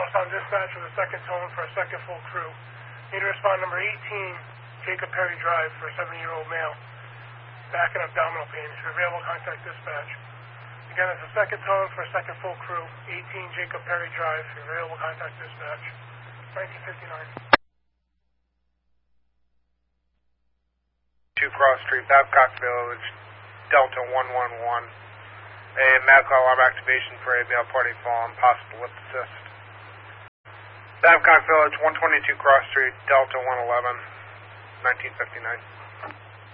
Crosstown dispatch with a second tone for a second full crew. Need to respond number 18, Jacob Perry Drive for a 70-year-old male. Back and abdominal pain. If you're available, contact dispatch. Again, it's a second tone for a second full crew. 18 Jacob Perry Drive. If you're available, contact dispatch. 1959. 2 Cross Street, Babcock Village, Delta 111. A medical alarm activation for a male party fallen, possible with assist. Babcock Village, 122 Cross Street, Delta 111, 1959.